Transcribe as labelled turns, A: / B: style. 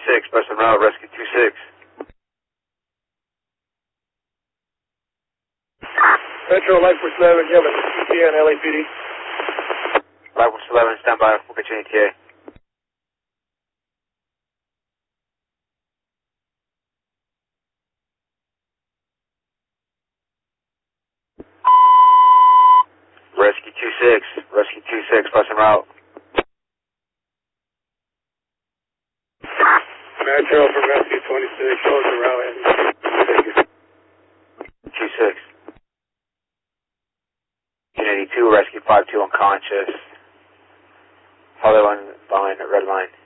A: 26, bus en route, rescue 26.
B: Metro Life Force 11, you have a ETA on LAPD?
A: Life Force 11, stand by, we'll get you an ETA. Rescue 26, bus en route.
B: Metro from Rescue 26, close the route.
A: 26. Unit 82, rescue 52 unconscious. Other one behind the red line.